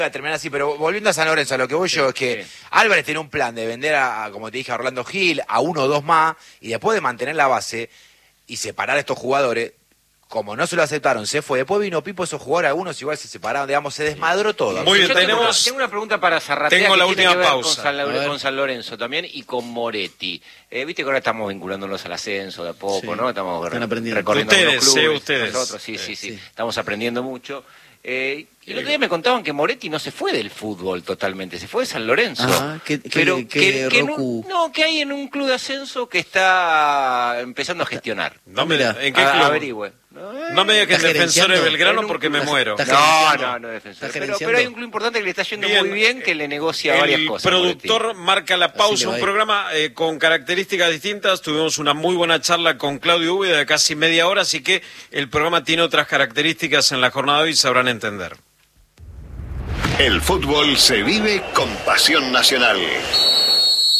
a terminar así, pero volviendo a San Lorenzo, a lo que voy yo es que Álvarez tiene un plan de vender como te dije, a Orlando Gil, a 1 o 2 más, y después de mantener la base y separar a estos jugadores, como no se lo aceptaron, se fue. Después vino Pipo, esos jugadores, algunos igual se separaron, digamos, se desmadró todo. Muy bien, tengo una pregunta para Zarratea. Tengo la que última tiene que ver pausa. con San Lorenzo también y con Moretti. Viste que ahora estamos vinculándonos al ascenso de a poco, Sí, ¿no? Estamos aprendiendo. recorriendo Ustedes, los clubes. ustedes. Nosotros, sí. Estamos aprendiendo mucho. Y el otro día me contaban que Moretti no se fue del fútbol totalmente, se fue de San Lorenzo. Pero que hay en un club de ascenso que está empezando a gestionar. ¿En qué club? Averigüe. No me diga que es Defensores Belgrano porque me muero. No, Defensores. Pero hay un club importante que le está yendo muy bien, que le negocia varias cosas. El productor marca la pausa, un ir. programa con características distintas. Tuvimos una muy buena charla con Claudio Úbeda de casi media hora, así que el programa tiene otras características en la jornada de hoy y sabrán entender. El fútbol se vive con pasión nacional.